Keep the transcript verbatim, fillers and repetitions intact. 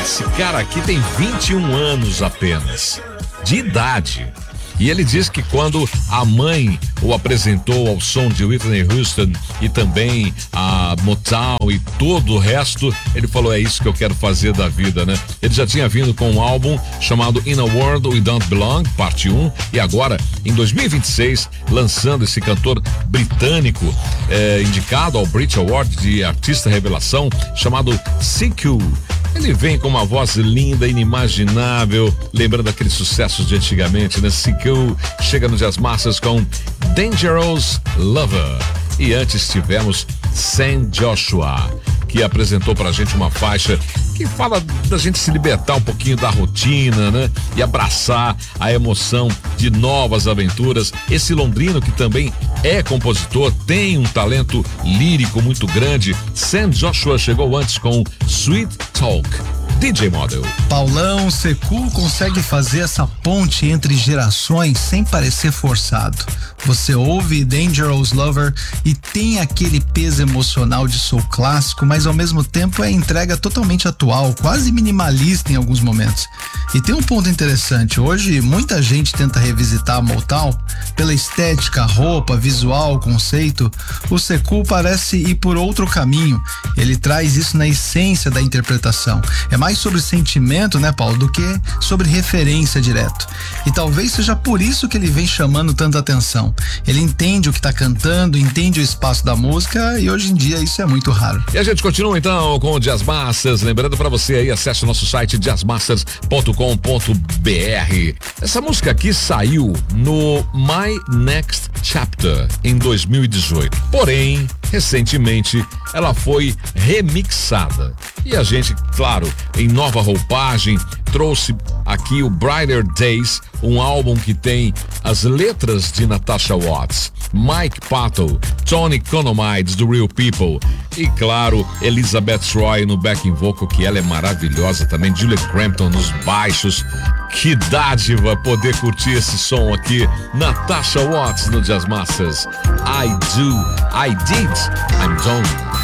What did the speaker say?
Esse cara aqui tem vinte e um anos apenas de idade. E ele diz que quando a mãe o apresentou ao som de Whitney Houston e também a Motown e todo o resto, ele falou: é isso que eu quero fazer da vida, né? Ele já tinha vindo com um álbum chamado In a World We Don't Belong, parte um, e agora, em dois mil e vinte e seis, lançando esse cantor britânico, eh, indicado ao Brit Award de Artista Revelação, chamado C Q. Ele vem com uma voz linda, inimaginável, lembrando aqueles sucessos de antigamente, né? C Q chega no Jazz Masters com Dangerous Lover. E antes tivemos Sam Joshua, que apresentou pra gente uma faixa que fala da gente se libertar um pouquinho da rotina, né? E abraçar a emoção de novas aventuras. Esse londrino que também é compositor, tem um talento lírico muito grande. Sam Joshua chegou antes com Sweet Talk. D J Model. Paulão, C Q consegue fazer essa ponte entre gerações sem parecer forçado. Você ouve Dangerous Lover e tem aquele peso emocional de soul clássico, mas ao mesmo tempo é entrega totalmente atual, quase minimalista em alguns momentos. E tem um ponto interessante, hoje muita gente tenta revisitar a Motown pela estética, roupa, visual, conceito. O C Q parece ir por outro caminho, ele traz isso na essência da interpretação. É mais sobre sentimento, né, Paulo, do que sobre referência direto. E talvez seja por isso que ele vem chamando tanta atenção. Ele entende o que tá cantando, entende o espaço da música e hoje em dia isso é muito raro. E a gente continua então com o Jazz Masters, lembrando pra você aí, acesse o nosso site jazz masters ponto com ponto b r. Essa música aqui saiu no My Next Chapter em dois mil e dezoito. Porém, recentemente ela foi remixada. E a gente, claro, em nova roupagem, trouxe aqui o Brighter Days, um álbum que tem as letras de Natasha Watts, Mike Patton, Tony Economides do Real People e, claro, Elizabeth Troy no backing vocal, que ela é maravilhosa também, Julia Crampton nos baixos. Que dádiva poder curtir esse som aqui. Natasha Watts no Jazz Masters. I do, I did, I'm done.